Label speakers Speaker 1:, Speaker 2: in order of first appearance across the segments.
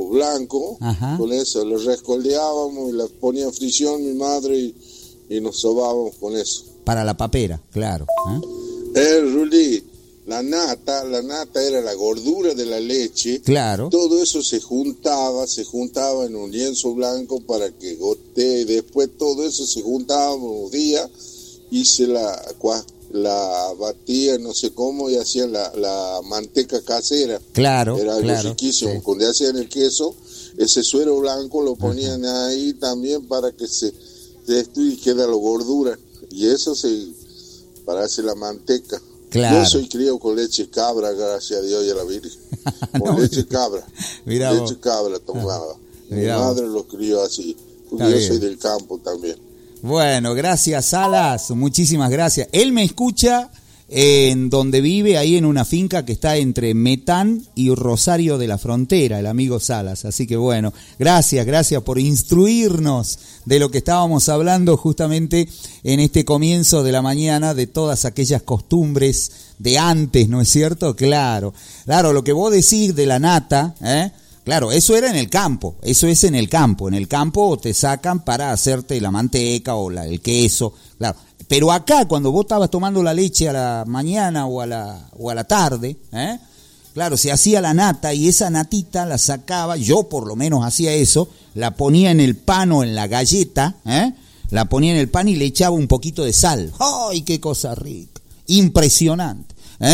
Speaker 1: blanco.
Speaker 2: Ajá.
Speaker 1: Con eso lo rescoldeábamos y la ponía en fricción mi madre y nos sobábamos con eso.
Speaker 2: Para la papera, claro.
Speaker 1: Rulli, la nata era la gordura de la leche.
Speaker 2: Claro.
Speaker 1: Todo eso se juntaba en un lienzo blanco para que gotee, y después todo eso se juntaba unos días y se la batía, no sé cómo, y hacían la manteca casera.
Speaker 2: Claro,
Speaker 1: era algo
Speaker 2: claro,
Speaker 1: riquísimo.
Speaker 2: sí.
Speaker 1: Cuando hacían el queso, ese suero blanco lo ponían ahí también para que se y queda la gordura, y eso para hacer la manteca.
Speaker 2: Claro.
Speaker 1: Yo soy criado con leche cabra, gracias a Dios y a la Virgen. Con leche cabra.
Speaker 2: Mirá
Speaker 1: leche
Speaker 2: vos.
Speaker 1: cabra tomaba. Mi
Speaker 2: Mirá
Speaker 1: madre los crió así. Porque
Speaker 2: Está
Speaker 1: yo
Speaker 2: bien.
Speaker 1: soy del campo también.
Speaker 2: Bueno, gracias, Salas, muchísimas gracias. Él me escucha en donde vive, ahí en una finca que está entre Metán y Rosario de la Frontera, el amigo Salas. Así que bueno, gracias por instruirnos de lo que estábamos hablando justamente en este comienzo de la mañana, de todas aquellas costumbres de antes, ¿no es cierto? Claro, lo que vos decís de la nata, claro, eso era en el campo, eso es en el campo te sacan para hacerte la manteca o el queso, claro. Pero acá, cuando vos estabas tomando la leche a la mañana o a la tarde, claro, se hacía la nata y esa natita la sacaba, yo por lo menos hacía eso, la ponía en el pan o en la galleta, la ponía en el pan y le echaba un poquito de sal. ¡Ay, qué cosa rica! Impresionante.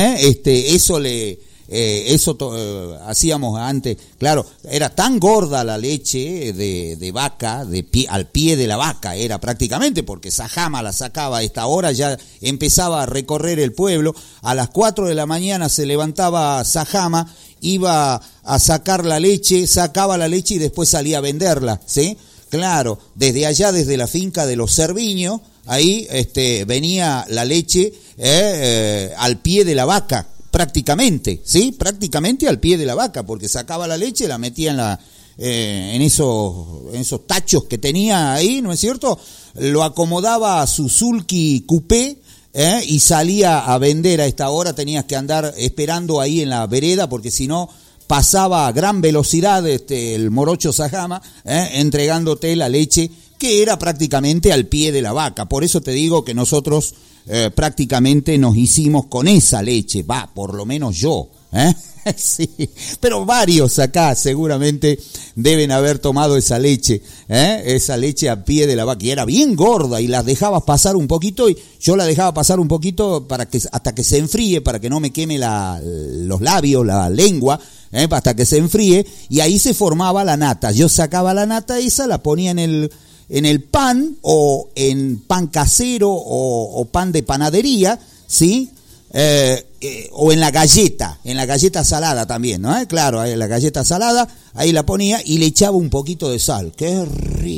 Speaker 2: Hacíamos antes, claro, era tan gorda la leche de vaca, al pie de la vaca era prácticamente, porque Sajama la sacaba a esta hora, ya empezaba a recorrer el pueblo, a las 4 de la mañana se levantaba Sajama, iba a sacar la leche, sacaba la leche y después salía a venderla, ¿sí? Claro, desde allá, desde la finca de los Cerviños, ahí venía la leche al pie de la vaca, prácticamente, ¿sí? Prácticamente al pie de la vaca, porque sacaba la leche, la metía en esos tachos que tenía ahí, ¿no es cierto? Lo acomodaba a su sulky coupé, y salía a vender. A esta hora tenías que andar esperando ahí en la vereda, porque si no pasaba a gran velocidad el morocho Sajama, entregándote la leche, que era prácticamente al pie de la vaca. Por eso te digo que nosotros prácticamente nos hicimos con esa leche, por lo menos yo, sí, pero varios acá seguramente deben haber tomado esa leche a pie de la vaca, y era bien gorda, y las dejabas pasar un poquito, y yo la dejaba pasar un poquito hasta que se enfríe, para que no me queme los labios, la lengua, hasta que se enfríe, y ahí se formaba la nata. Yo sacaba la nata esa, la ponía en el pan, o en pan casero, o pan de panadería, ¿sí? O en la galleta salada también, ¿no? Claro, en la galleta salada, ahí la ponía y le echaba un poquito de sal. ¡Qué rico!